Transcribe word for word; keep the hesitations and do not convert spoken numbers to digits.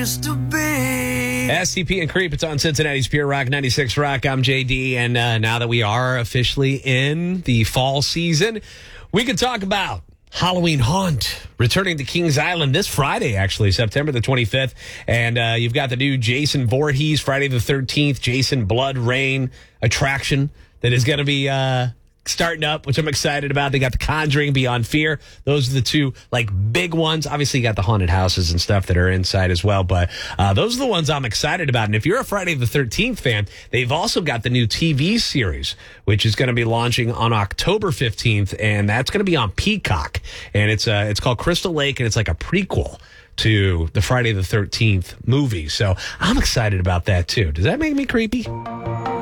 used to be. S T P and Creep, it's on Cincinnati's Pure Rock, ninety-six Rock. I'm J D, and uh, now that we are officially in the fall season, we can talk about Halloween Haunt, returning to Kings Island this Friday, actually, September the twenty-fifth. And uh, you've got the new Jason Voorhees, Friday the thirteenth, Jason Blood Rain attraction that is going to be uh, starting up, which I'm excited about. They got The Conjuring, Beyond Fear. Those are the two, like, big ones. Obviously, you got the haunted houses and stuff that are inside as well. But uh, those are the ones I'm excited about. And if you're a Friday the thirteenth fan, they've also got the new T V series, which is going to be launching on October fifteenth. And that's going to be on Peacock. And it's uh, it's called Crystal Lake, and it's like a prequel to the Friday the thirteenth movie. So I'm excited about that, too. Does that make me creepy?